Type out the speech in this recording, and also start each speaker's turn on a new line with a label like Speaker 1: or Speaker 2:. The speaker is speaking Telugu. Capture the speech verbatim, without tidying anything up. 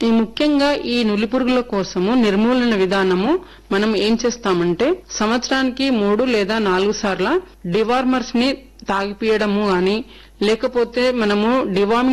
Speaker 1: ఈ ముఖ్యంగా ఈ నులి పురుగుల కోసము నిర్మూలన విధానము మనం ఏం చేస్తామంటే సంవత్సరానికి మూడు లేదా నాలుగు సార్ల డివార్మర్స్ ని తాగిపియడము గాని లేకపోతే మనము డివార్మింగ్